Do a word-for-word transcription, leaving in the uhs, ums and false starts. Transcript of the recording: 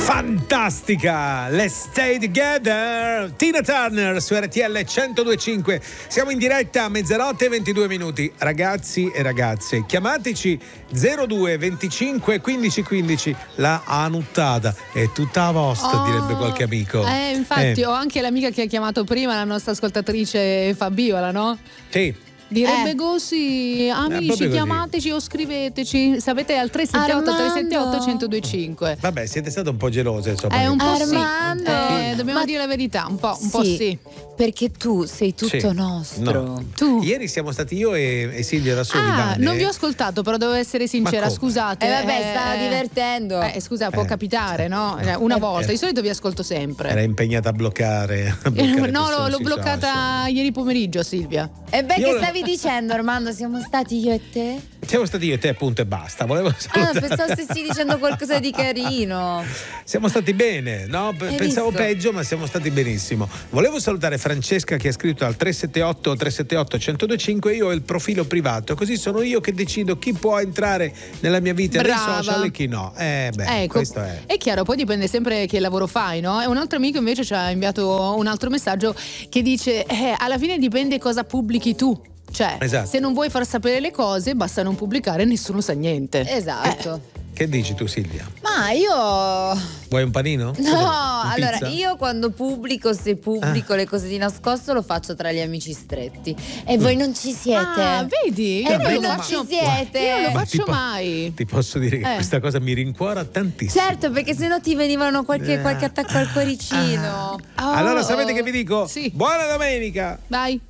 Fantastica! Let's Stay Together! Tina Turner su R T L centodue e cinque. Siamo in diretta a mezzanotte e ventidue minuti. Ragazzi e ragazze, chiamateci zero due venticinque quindici quindici. La anuttata è tutta vostra, oh, direbbe qualche amico. Eh, infatti, eh. ho anche l'amica che ha chiamato prima, la nostra ascoltatrice Fabiola, no? Sì. Direbbe Eh. così, amici, proprio chiamateci o scriveteci. Sapete al tre sette otto tre sette otto centodue e cinque. Vabbè, siete state un po' gelose, insomma. È un po' Armando. sì. Eh, dobbiamo Ma- dire la verità, un po', un sì, po' sì. perché tu sei tutto Sì. nostro. No. Tu. Ieri siamo stati io e, e Silvia da soli. Ah, Vane. non vi ho ascoltato, però devo essere sincera, come? scusate. E vabbè, stava divertendo. Eh, scusa, può Eh. capitare, no? Cioè, una Eh. volta, di solito vi ascolto sempre. Era impegnata a bloccare. a Eh, bloccare no, persone l'ho, l'ho sui bloccata social. ieri pomeriggio, Silvia. E beh, Io che lo- stavi dicendo, Armando? Siamo stati io e te? Siamo stati io e te, appunto, e basta. Volevo Ah, salutare. pensavo stessi dicendo qualcosa di carino. Siamo stati bene, no? P- Hai Pensavo visto? peggio, ma siamo stati benissimo. Volevo salutare Francesca che ha scritto al tre sette otto tre sette otto centodue e cinque. Io ho il profilo privato, così sono io che decido chi può entrare nella mia vita nei Brava. social e chi no. Eh, beh, Ecco, questo è. è chiaro, poi dipende sempre che lavoro fai, no? E un altro amico invece ci ha inviato un altro messaggio che dice: eh, alla fine dipende cosa pubblichi tu. Cioè, Esatto. se non vuoi far sapere le cose, basta non pubblicare, nessuno sa niente. Esatto. Che dici tu, Silvia? Ma io. Vuoi un panino? No, Un allora pizza? io quando pubblico, se pubblico Ah. le cose di nascosto, lo faccio tra gli amici stretti. E voi non ci siete. Ah, vedi? E Io voi lo non faccio- ci siete. Io non lo Ma faccio ti po- mai. Ti posso dire che Eh. questa cosa mi rincuora tantissimo. Certo, perché sennò ti venivano qualche, Eh. qualche attacco al cuoricino. Oh. Allora sapete che vi dico? Sì. Buona domenica! Vai.